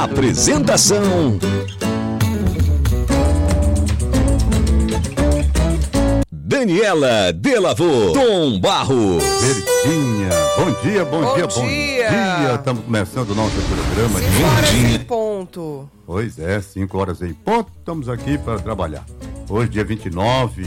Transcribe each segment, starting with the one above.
Apresentação Daniela Delavô, Tom Barros. Verdinha, bom dia. Estamos começando o nosso programa. 5 horas em ponto. Pois é, 5 horas em ponto. Estamos aqui para trabalhar. Hoje, dia 29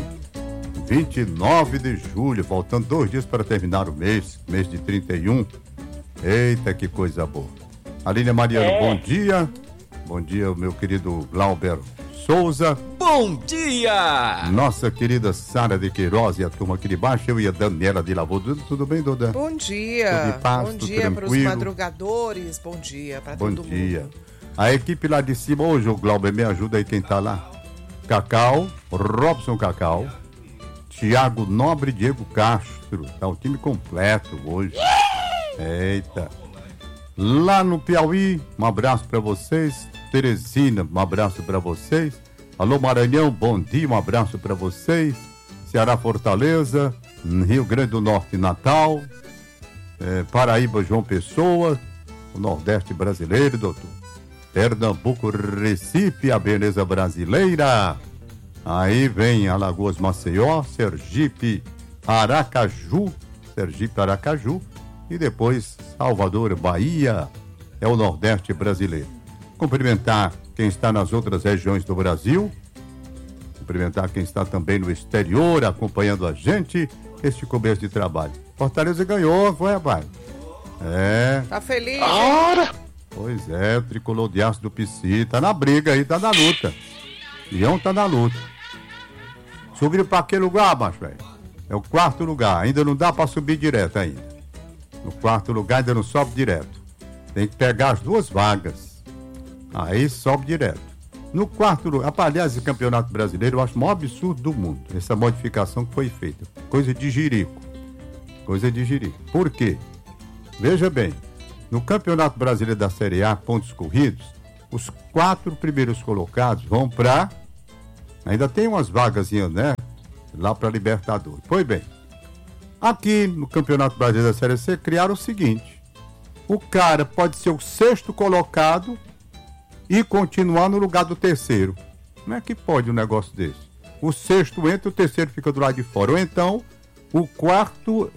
de julho, faltando 2 dias para terminar o mês de 31. Eita, que coisa boa. Aline Mariano, bom dia. Bom dia, meu querido Glauber Souza. Bom dia! Nossa querida Sara de Queiroz e a turma aqui de baixo, eu e a Daniela de Lavô. Tudo bem, Duda? Bom dia. Tudo em paz, bom tudo dia para os tranquilo? madrugadores. Bom dia para todo mundo. Bom dia. A equipe lá de cima, hoje o Glauber, me ajuda aí quem tá lá. Cacau, Robson Cacau, Tiago Nobre, Diego Castro. Tá o time completo hoje. Eita. Lá no Piauí, um abraço pra vocês. Teresina, um abraço pra vocês. Alô Maranhão, bom dia, um abraço pra vocês. Ceará, Fortaleza, Rio Grande do Norte, Natal, Paraíba, João Pessoa, o Nordeste brasileiro, doutor. Pernambuco, Recife, a beleza brasileira. Aí vem Alagoas, Maceió, Sergipe, Aracaju, e depois Salvador, Bahia, é o Nordeste brasileiro. Cumprimentar quem está nas outras regiões do Brasil, cumprimentar quem está também no exterior, acompanhando a gente, este começo de trabalho. Fortaleza ganhou, foi, rapaz? Tá feliz? Ora! Pois é, o tricolor de aço do PC, tá na briga aí, tá na luta. Leão tá na luta. Subiram pra que lugar, macho, velho? É o 4º lugar, ainda não dá pra subir direto ainda. No 4º lugar ainda não sobe direto. Tem que pegar as 2 vagas. Aí sobe direto. No 4º lugar, aliás, esse campeonato brasileiro eu acho o maior absurdo do mundo. Essa modificação que foi feita. Coisa de jirico. Por quê? Veja bem, no campeonato brasileiro da Série A, pontos corridos, os 4 primeiros colocados vão pra... Ainda tem umas vagazinhas, né? Lá pra Libertadores. Pois bem, aqui no campeonato brasileiro da Série C, criaram o seguinte. O cara pode ser o 6º colocado e continuar no lugar do 3º. Como é que pode um negócio desse? O 6º entra, o 3º fica do lado de fora. Ou então, o 4º,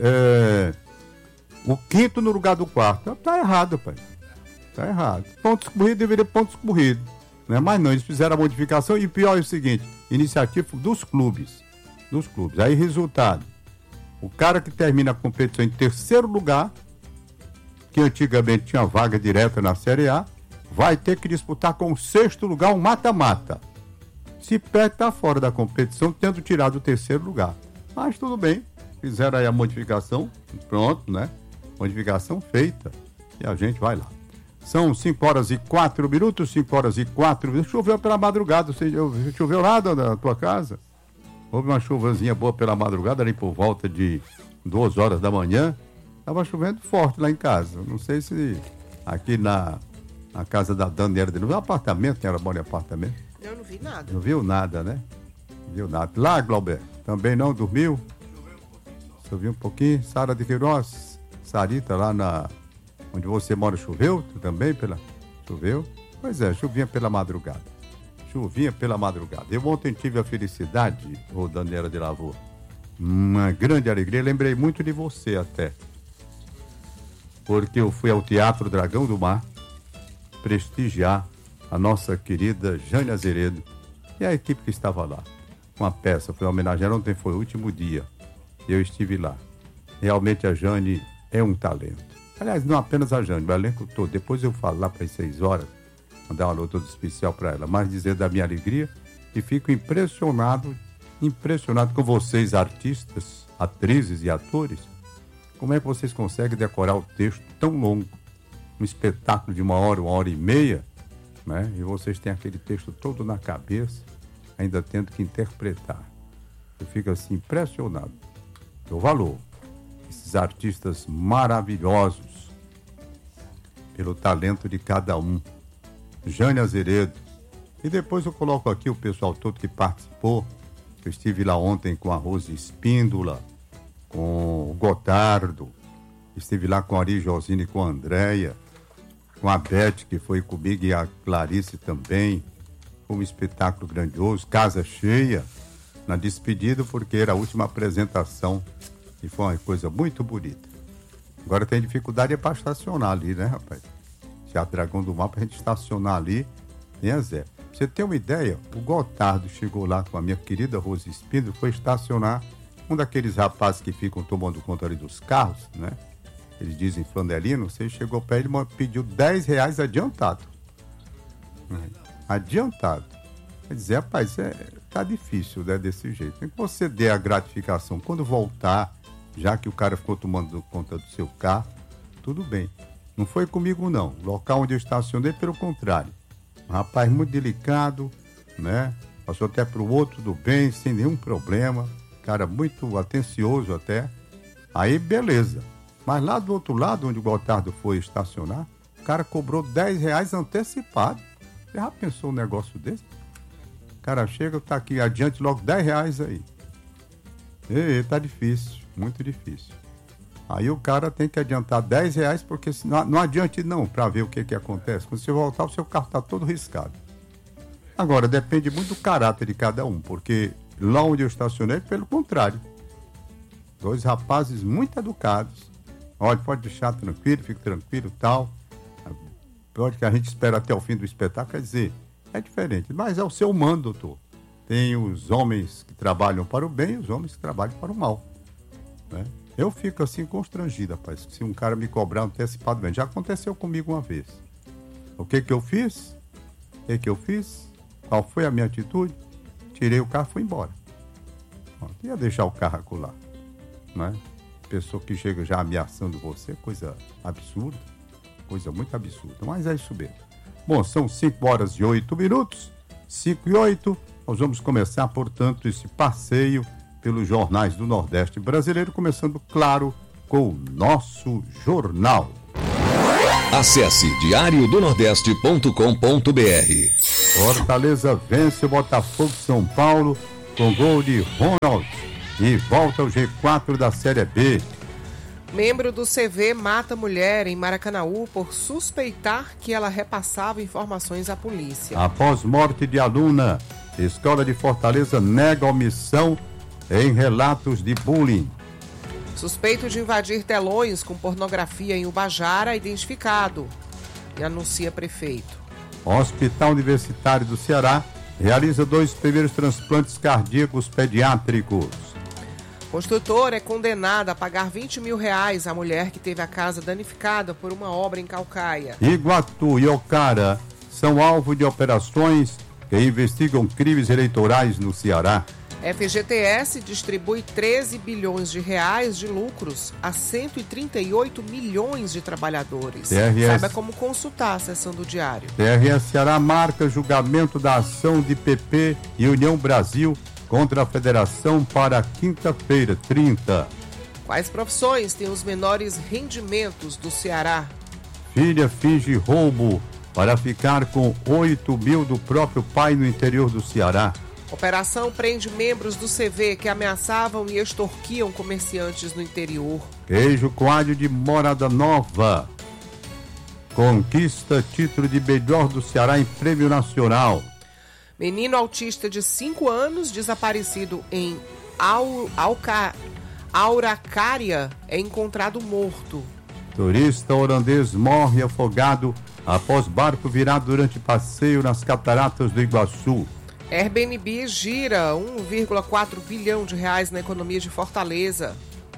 o 5º no lugar do 4º. Tá errado, pai. Tá errado. Pontos corridos deveria pontos corridos. Né? Mas não, eles fizeram a modificação e pior é o seguinte, iniciativa dos clubes. Aí, resultado, o cara que termina a competição em 3º lugar, que antigamente tinha vaga direta na Série A, vai ter que disputar com o 6º lugar um mata-mata. Se perde, tá fora da competição, tendo tirado o 3º lugar. Mas tudo bem, fizeram aí a modificação, pronto, né? Modificação feita, e a gente vai lá. São 5 horas e 4 minutos. Choveu pela madrugada, choveu nada na tua casa? Houve uma chuvazinha boa pela madrugada, ali por volta de 2 horas da manhã. Estava chovendo forte lá em casa. Não sei se aqui na casa da Daniela de novo. Apartamento, era bom de apartamento? Eu não vi nada. Não viu nada, né? Não viu nada. Lá, Glauber, também não dormiu? Choveu um pouquinho. Sara de Queiroz, Sarita, lá onde você mora, choveu? Tu também? Choveu? Pois é, chuvinha pela madrugada. Eu ontem tive a felicidade, Daniela de Lavô, uma grande alegria, lembrei muito de você até. Porque eu fui ao Teatro Dragão do Mar prestigiar a nossa querida Jane Azeredo e a equipe que estava lá. Uma peça, foi homenageada, ontem foi o último dia. Eu estive lá. Realmente a Jane é um talento. Aliás, não apenas a Jane, o elenco todo. Depois eu falo lá para as 6 horas, mandar um alô todo especial para ela. Mas dizer da minha alegria e fico impressionado com vocês, artistas, atrizes e atores. Como é que vocês conseguem decorar o texto tão longo? Um espetáculo de 1 hora e meia, né? E vocês têm aquele texto todo na cabeça, ainda tendo que interpretar. Eu fico assim impressionado. Dou valor. Esses artistas maravilhosos, pelo talento de cada um. Jane Azeredo. E depois eu coloco aqui o pessoal todo que participou. Eu estive lá ontem com a Rose Espíndola, com o Gotardo, estive lá com a Ari Josine e com a Andréia. com a Beth, que foi comigo, e a Clarice também. Foi um espetáculo grandioso, casa cheia, na despedida, porque era a última apresentação e foi uma coisa muito bonita. Agora tem dificuldade para estacionar ali, né, rapaz? Teatro Dragão do Mar, pra gente estacionar ali, nem Zé. Pra você ter uma ideia, o Gotardo chegou lá com a minha querida Rose Espíndola, foi estacionar um daqueles rapazes que ficam tomando conta ali dos carros, né? Eles dizem flanelino, você chegou para ele e pediu R$10 adiantado. Adiantado. Quer dizer, rapaz, tá difícil, né, desse jeito. Tem que você dê a gratificação quando voltar, já que o cara ficou tomando conta do seu carro, tudo bem. Não foi comigo, não. O local onde eu estacionei, pelo contrário. Um rapaz muito delicado, né? Passou até pro outro do bem, sem nenhum problema. Cara muito atencioso até. Aí, beleza. Mas lá do outro lado, onde o Gotardo foi estacionar, o cara cobrou R$10 antecipado. Você já pensou um negócio desse? O cara chega, tá aqui adiante logo R$10 aí. E tá difícil, muito difícil. Aí o cara tem que adiantar R$10, porque não adiante não, para ver o que acontece. Quando você voltar, o seu carro tá todo riscado. Agora, depende muito do caráter de cada um, porque lá onde eu estacionei, pelo contrário. 2 rapazes muito educados. Olha, pode deixar tranquilo, fique tranquilo e tal. Pode que a gente espera até o fim do espetáculo, quer dizer, é diferente. Mas é o seu mando, doutor. Tem os homens que trabalham para o bem e os homens que trabalham para o mal, né? Eu fico assim constrangido, rapaz, se um cara me cobrar antecipadamente. Já aconteceu comigo uma vez. O que eu fiz? Qual foi a minha atitude? Tirei o carro e fui embora. Ia deixar o carro acolá, né? Pessoa que chega já ameaçando você, coisa absurda, coisa muito absurda, mas é isso mesmo. Bom, são 5h08, 5h08, nós vamos começar, portanto, esse passeio pelos jornais do Nordeste brasileiro, começando, claro, com o nosso jornal. Acesse diariodonordeste.com.br. Fortaleza vence o Botafogo São Paulo com gol de Ronald e volta ao G4 da Série B. Membro do CV mata mulher em Maracanaú por suspeitar que ela repassava informações à polícia. Após morte de aluna, Escola de Fortaleza nega omissão em relatos de bullying. Suspeito de invadir telões com pornografia em Ubajara identificado, e anuncia prefeito. Hospital Universitário do Ceará realiza 2 primeiros transplantes cardíacos pediátricos. Construtor é condenado a pagar R$20 mil à mulher que teve a casa danificada por uma obra em Caucaia. Iguatu e Ocara são alvo de operações que investigam crimes eleitorais no Ceará. FGTS distribui R$13 bilhões de lucros a 138 milhões de trabalhadores. Saiba como consultar acessando o diário. TRS Ceará marca julgamento da ação de PP e União Brasil contra a federação para quinta-feira, 30. Quais profissões têm os menores rendimentos do Ceará? Filha finge roubo para ficar com 8 mil do próprio pai no interior do Ceará. Operação prende membros do CV que ameaçavam e extorquiam comerciantes no interior. Queijo Coalho de Morada Nova conquista título de melhor do Ceará em prêmio nacional. Menino autista de 5 anos desaparecido em Araucária é encontrado morto. Turista holandês morre afogado após barco virar durante passeio nas cataratas do Iguaçu. Airbnb gira R$1,4 bilhão na economia de Fortaleza.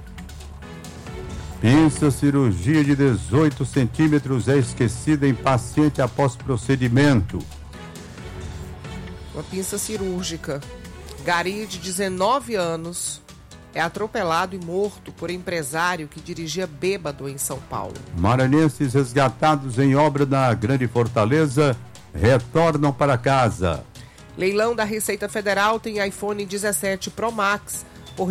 Pinça cirurgia de 18 centímetros é esquecida em paciente após procedimento. Uma pinça cirúrgica. Gari, de 19 anos, é atropelado e morto por empresário que dirigia bêbado em São Paulo. Maranhenses resgatados em obra na Grande Fortaleza retornam para casa. Leilão da Receita Federal tem iPhone 17 Pro Max por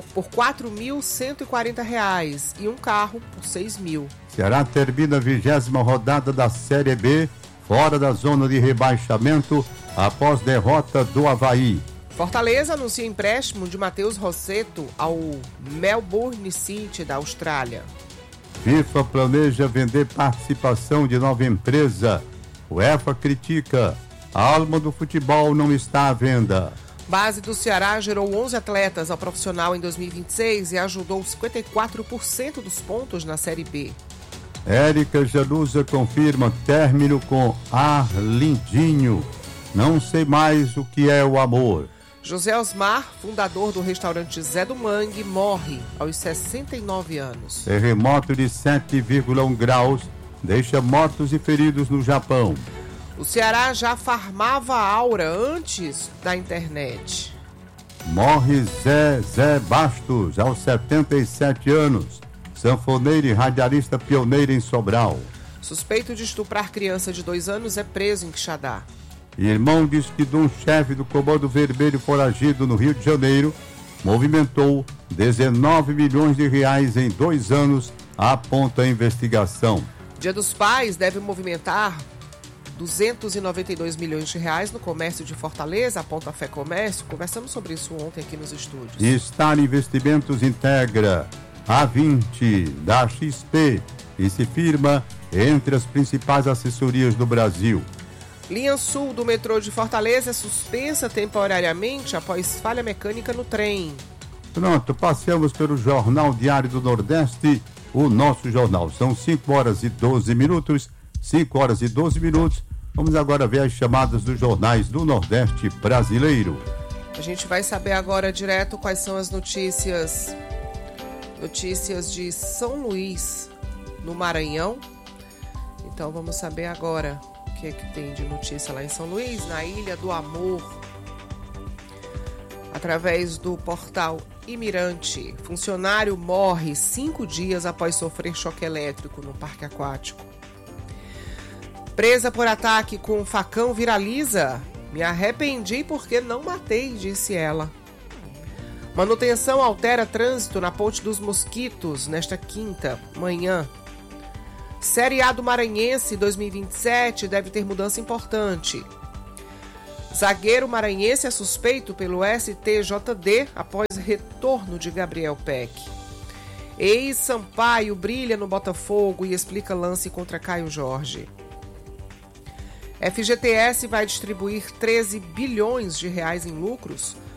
R$4.140 e um carro por R$6.000. Ceará termina a 20ª rodada da Série B, fora da zona de rebaixamento, após derrota do Avaí. Fortaleza anuncia empréstimo de Matheus Rossetto ao Melbourne City da Austrália. FIFA planeja vender participação de nova empresa. UEFA critica. A alma do futebol não está à venda. Base do Ceará gerou 11 atletas ao profissional em 2026 e ajudou 54% dos pontos na Série B. Érica Januza confirma término com Arlindinho. Não sei mais o que é o amor. José Osmar, fundador do restaurante Zé do Mangue, morre aos 69 anos. Terremoto de 7,1 graus deixa mortos e feridos no Japão. O Ceará já farmava a aura antes da internet. Morre Zé Bastos, aos 77 anos. Sanfoneiro e radialista pioneiro em Sobral. Suspeito de estuprar criança de 2 anos é preso em Quixadá. Irmão diz que um chefe do Comando Vermelho foragido no Rio de Janeiro movimentou 19 milhões de reais em 2 anos, aponta a investigação. Dia dos Pais deve movimentar 292 milhões de reais no comércio de Fortaleza, aponta a Fé Comércio. Conversamos sobre isso ontem aqui nos estúdios. Star Investimentos integra A20 da XP e se firma entre as principais assessorias do Brasil. Linha Sul do metrô de Fortaleza é suspensa temporariamente após falha mecânica no trem. Pronto, passamos pelo Jornal Diário do Nordeste, o nosso jornal. São 5 horas e 12 minutos. 5 horas e 12 minutos. Vamos agora ver as chamadas dos jornais do Nordeste brasileiro. A gente vai saber agora direto quais são as notícias de São Luís, no Maranhão. Então vamos saber agora o que é que tem de notícia lá em São Luís, na Ilha do Amor. Através do portal Imirante, funcionário morre 5 dias após sofrer choque elétrico no parque aquático. Presa por ataque com facão viraliza. Me arrependi porque não matei, disse ela. Manutenção altera trânsito na Ponte dos Mosquitos nesta quinta manhã. Série A do Maranhense 2027 deve ter mudança importante. Zagueiro maranhense é suspeito pelo STJD após retorno de Gabriel Peck. Ex-Sampaio brilha no Botafogo e explica lance contra Caio Jorge. FGTS vai distribuir 13 bilhões de reais em lucros